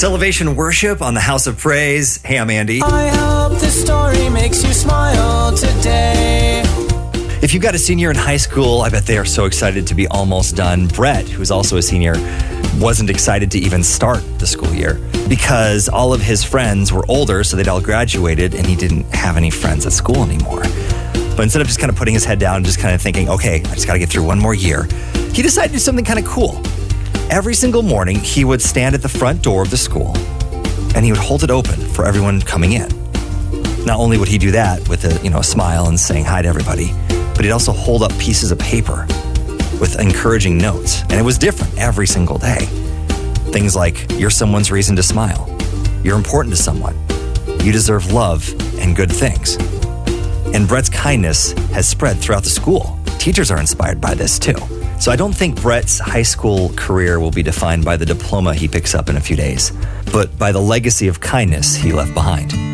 Elevation Worship on the House of Praise. Hey, I'm Andy. I hope this story makes you smile today. If you've got a senior in high school, I bet they are so excited to be almost done. Brett, who's also a senior, wasn't excited to even start the school year because all of his friends were older, so they'd all graduated, and he didn't have any friends at school anymore. But instead of just kind of putting his head down and just kind of thinking, okay, I just got to get through one more year, he decided to do something kind of cool. Every single morning, he would stand at the front door of the school, and he would hold it open for everyone coming in. Not only would he do that with a smile and saying hi to everybody, but he'd also hold up pieces of paper with encouraging notes. And it was different every single day. Things like, you're someone's reason to smile. You're important to someone. You deserve love and good things. And Brett's kindness has spread throughout the school. Teachers are inspired by this too. So I don't think Brett's high school career will be defined by the diploma he picks up in a few days, but by the legacy of kindness he left behind.